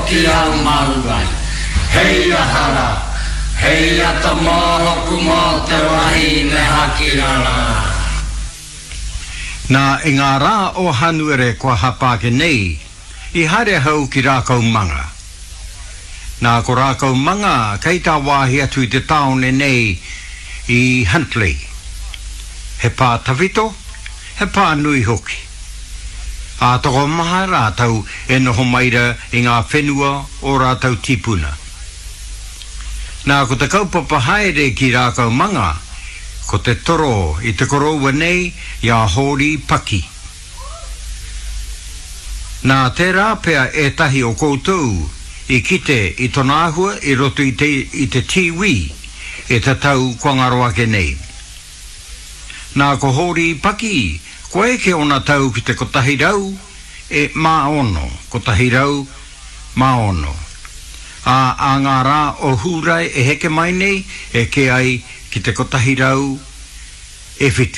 hoki au maluai. Heia hara, heia tamohoku mo te wahi ne hakirala. Nā i ngā rā o hanuere kua hapake nei, I hare hau ki rākau manga. Nā ko rākau manga, kei tā wāhi atu I te taone nei I Huntley. He pā tawito, he pā nui hoki. A toko maha rātau e noho maira I ngā whenua o rātau tipuna. Nā ko te kaupapa haere ki rākau manga, ko te toro I te koroua nei ia hori paki. Nā te rāpea e tahi o koutou I kite I tonahua I roto I te tiwi e te tau kwangaroake nei. Nā ko hori paki, koe ke ona tau ki te kotahirau e maono, kotahirau maono. A ngā rā o hurai e heke mai nei e ke ai ki te kotahirau e whitu.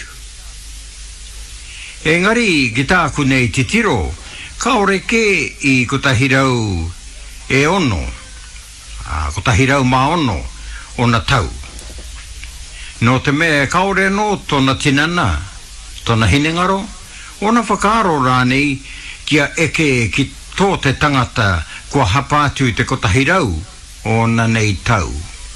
Engari ki tāku nei te tiro, kaore ke I kotahirau e ono, kotahirau maono ona tau. No te mea kaore no tona tinana, tona hinengaro, ona whakaro rānei kia eke ki tō te tangata kua hapātu te kotahirau ona nei tau.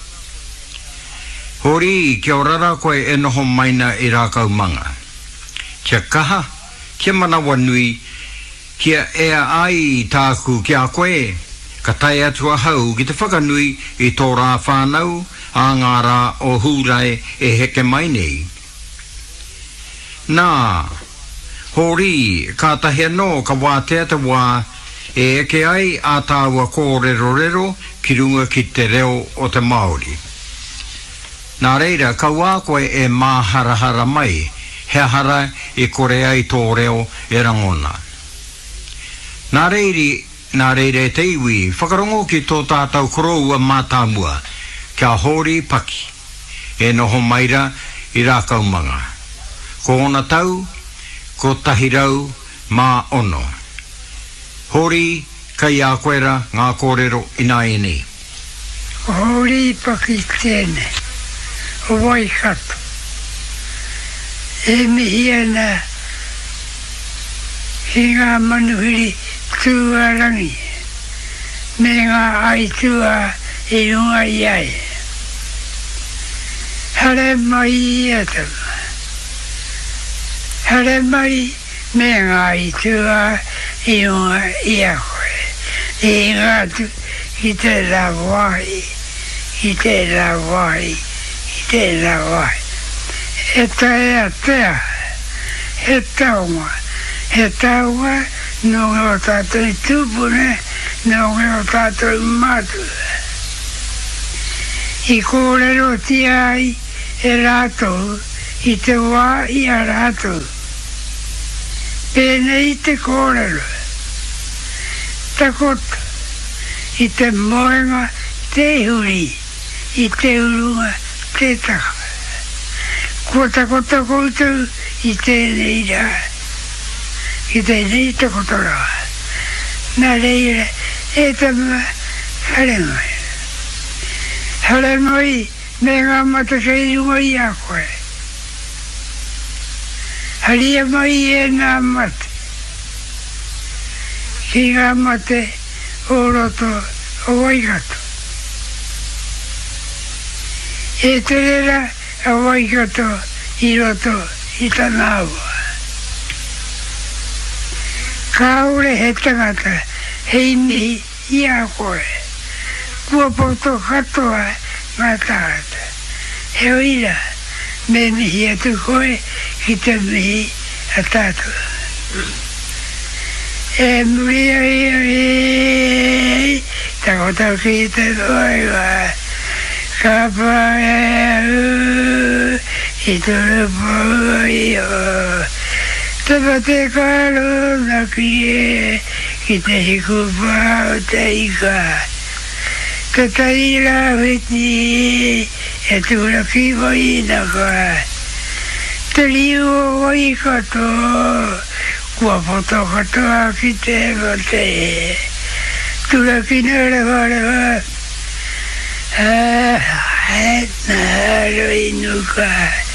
Hori kia orara koe e noho maina I rākau manga. Kia kaha, kia manawa nui, kia ea ai tāku kia koe, ka tai atua hau ki te whakanui I tō rā whānau a ngā rā o hurai e heke mai nei. Nā, hori, ka tahi anō ka wātea te wā e eke ai a tāua kōrero rero ki runga ki te reo o te Māori. Nā reira, ka wā koe e māharahara mai, he hara e kore ai tō reo e rangona. Nā reire te iwi, whakarongo ki tō tātau koroua mātāmua, kia hori paki, e noho maira I rākau manga. Ko ona tau, ko tahirau mā ono. Hori kai a koera ngā kōrero ina e nei. Hori paki tēne, o Waikato. E mihiana I ngā manuhiri tūarangi, me ngā aitua I runga I ai. Hare mai atama. Hare mai me ngā aitua I runga I a koe. I ngātu I te rawai, I te rawai, I te rawai. E tae a tea, he taunga. He taunga no o tātou I tūpune, no o tātou I mātua. I kōrero ti ai e rātou, I te wā I a rātou. Pēnei te kōrero. Takota, I te moenga te huri, I te urunga te taka. Kua takota koutou I tēnei rā. I tēnei takota rā. Nā reira e tama hare mai. Hare mai me ngā matakei runga I a koe. Haria mai e ngā mate. Ki ngā mate o roto o Waikato. E te rera a Waikato I roto I Tanawa. Kaore he tangata hei mihi I a koe. Kua poto katoa ngā tāta. He oira me mihi atu koe ki te mihi a tātua. E muria takota ki te toiwa. Ka pae I tore pō I o. Te pate karo na ki te hiku pāo te ika. Ka taira whitni e tūra ki moi na koa. Te liu o Waikato, kua poto katoa ki te mote. Tulakinaravarava Naroinuka